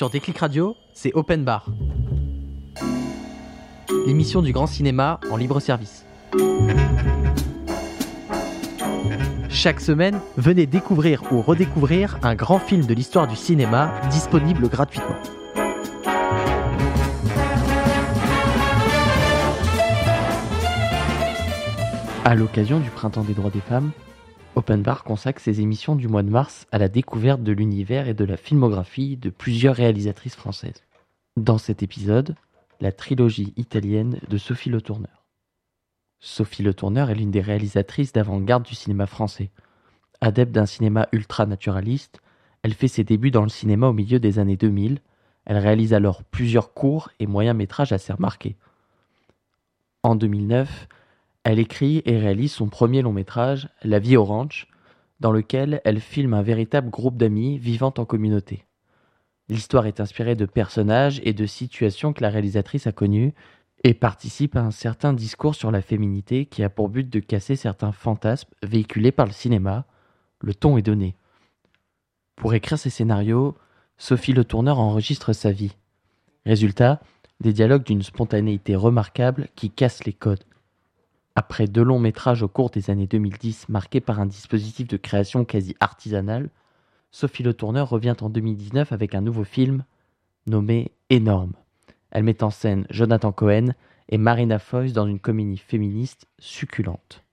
sur Déclic Radio, c'est Open Bar. L'émission du grand cinéma en libre service. Chaque semaine, venez découvrir ou redécouvrir un grand film de l'histoire du cinéma disponible gratuitement. À l'occasion du Printemps des droits des femmes, Open Bar consacre ses émissions du mois de mars à la découverte de l'univers et de la filmographie de plusieurs réalisatrices françaises. Dans cet épisode, la trilogie italienne de Sophie Le Tourneur. Sophie Le Tourneur est l'une des réalisatrices d'avant-garde du cinéma français. Adepte d'un cinéma ultra-naturaliste, elle fait ses débuts dans le cinéma au milieu des années 2000. Elle réalise alors plusieurs courts et moyens métrages assez remarqués. En 2009, elle écrit et réalise son premier long métrage, La vie au ranch, dans lequel elle filme un véritable groupe d'amis vivant en communauté. L'histoire est inspirée de personnages et de situations que la réalisatrice a connues et participe à un certain discours sur la féminité qui a pour but de casser certains fantasmes véhiculés par le cinéma. Le ton est donné. Pour écrire ses scénarios, Sophie Le Tourneur enregistre sa vie. Résultat, des dialogues d'une spontanéité remarquable qui cassent les codes. Après 2 longs métrages au cours des années 2010 marqués par un dispositif de création quasi artisanal, Sophie Le Tourneur revient en 2019 avec un nouveau film nommé Énorme. Elle met en scène Jonathan Cohen et Marina Foïs dans une comédie féministe succulente.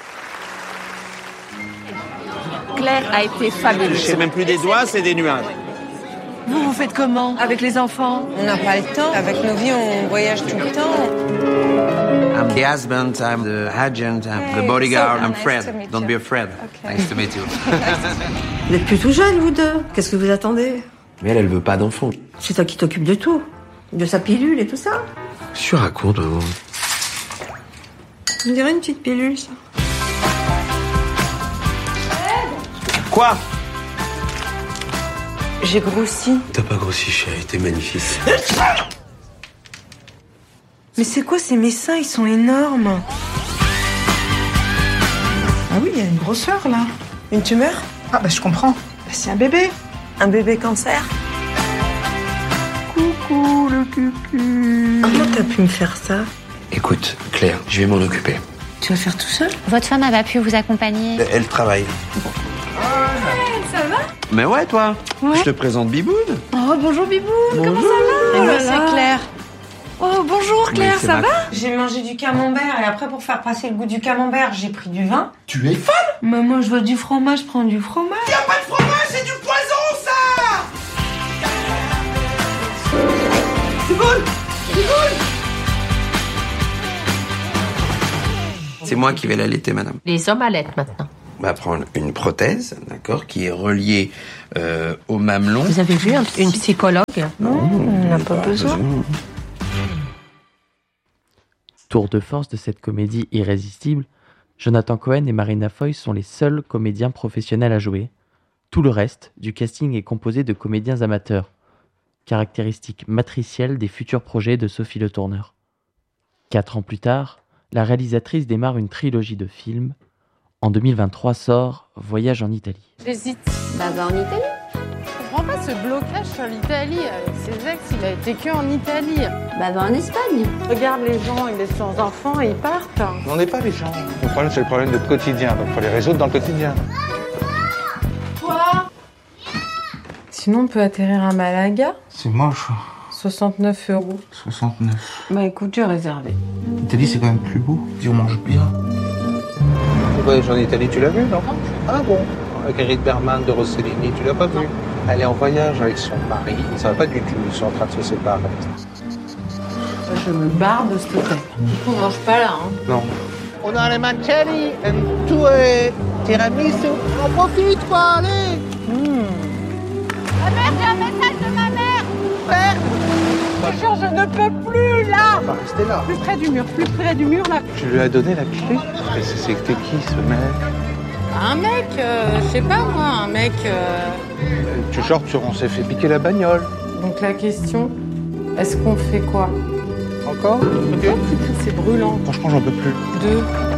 Claire a été fabuleuse. C'est même plus des doigts, c'est des nuages. Vous faites comment avec les enfants? On n'a pas le temps. Avec nos vies, on voyage tout le temps. I'm the husband, I'm the agent, I'm the bodyguard, I'm Fred. Don't be afraid. Okay. Nice to meet you. Vous n'êtes plus tout jeune, vous deux. Qu'est-ce que vous attendez? Mais elle veut pas d'enfant. C'est toi qui t'occupes de tout. De sa pilule et tout ça. Je raconte. On dirait une petite pilule, ça. Quoi? J'ai grossi. T'as pas grossi, chérie, t'es magnifique. Mais c'est quoi ces messins? Ils sont énormes. Ah oui, il y a une grosseur, là. Une tumeur? Ah, je comprends. C'est un bébé. Un bébé cancer? Coucou, le cucu. Comment t'as pu me faire ça? Écoute, Claire, je vais m'en occuper. Tu vas faire tout seul? Votre femme n'a pas pu vous accompagner. Elle travaille. Ça va? Mais ouais, toi. Ouais. Je te présente Biboune. Oh, bonjour Biboune. Bonjour. Comment ça va? Et moi, c'est Claire. Oh, bonjour Claire, Oui, c'est ça ma- va? J'ai mangé du camembert et après, pour faire passer le goût du camembert, j'ai pris du vin. Tu es folle? Mais moi, je veux du fromage, je prends du fromage. Y'a pas de fromage, c'est du poison, ça! C'est moi qui vais l'allaiter, madame. Les hommes allaitent maintenant. On va prendre une prothèse, d'accord, qui est reliée au mamelon. Vous avez vu une psychologue? Non, on n'a pas besoin. Tour de force de cette comédie irrésistible, Jonathan Cohen et Marina Foïs sont les seuls comédiens professionnels à jouer. Tout le reste du casting est composé de comédiens amateurs, caractéristique matricielle des futurs projets de Sophie Le Tourneur. 4 ans plus tard, la réalisatrice démarre une trilogie de films. En 2023 sort Voyage en Italie. J'hésite. Bah va en Italie. Je comprends pas ce blocage sur l'Italie. Avec ses ex, il a été que en Italie. Bah va en Espagne. Regarde les gens, ils laissent leurs enfants et ils partent. On n'est pas les gens. Le problème, c'est le problème de quotidien. Donc, il faut les résoudre dans le quotidien. Quoi? Sinon, on peut atterrir à Malaga. C'est moche. 69 €. 69. Bah écoute, j'ai réservé. L'Italie, c'est quand même plus beau. Dis, on mange bien. Le voyage en Italie, tu l'as vu, non? Ah bon? Avec Eric Berman de Rossellini, tu l'as pas vu? Elle est en voyage avec son mari. Ça va pas du tout. Ils sont en train de se séparer. Je me barre de cet hôtel. On mange pas là, hein. Non. On a les mancheri, tout est tiramisu. On profite, quoi, allez! Ma mère, j'ai un message de ma mère. Père, je te jure, je ne peux plus là. On va rester là. Plus près du mur là. Tu lui as donné la clé? Et c'était qui, ce mec? Un mec, je sais pas moi, un mec. Tu genre, on s'est fait piquer la bagnole. Donc la question, est-ce qu'on fait quoi? Encore? Ok. Oh putain, c'est brûlant. Franchement, j'en peux plus. 2,